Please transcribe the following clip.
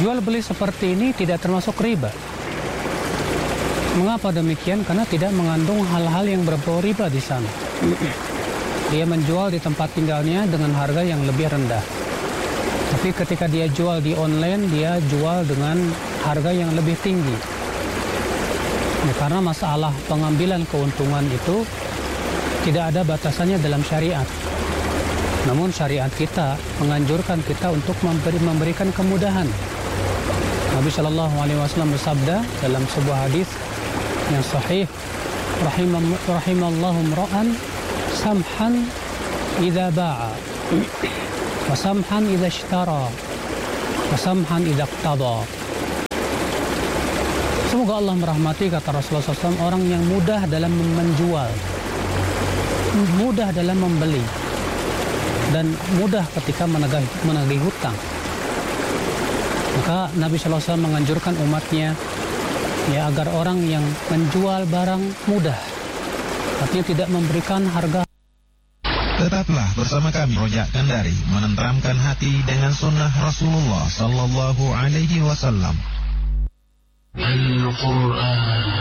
Jual beli seperti ini tidak termasuk riba. Mengapa demikian? Karena tidak mengandung hal-hal yang berbau riba di sana. Dia menjual di tempat tinggalnya dengan harga yang lebih rendah. Tapi ketika dia jual di online, dia jual dengan harga yang lebih tinggi. Ya, karena masalah pengambilan keuntungan itu tidak ada batasannya dalam syariat. Namun syariat kita menganjurkan kita untuk memberikan kemudahan. Nabi Shallallahu Alaihi Wasallam bersabda dalam sebuah hadis yang sahih, rahimallahu imra'an samhan idza ba'a wa samhan idza ishtara wa samhan idza iqtada. Semoga Allah merahmati, kata Rasulullah SAW, orang yang mudah dalam menjual, mudah dalam membeli, dan mudah ketika menagih hutang. Maka Nabi SAW menganjurkan umatnya ya agar orang yang menjual barang mudah, artinya tidak memberikan harga. Tetaplah bersama kami Rojak Kandari, menenteramkan hati dengan sunnah Rasulullah Sallallahu Alaihi Wasallam. Al-Quran.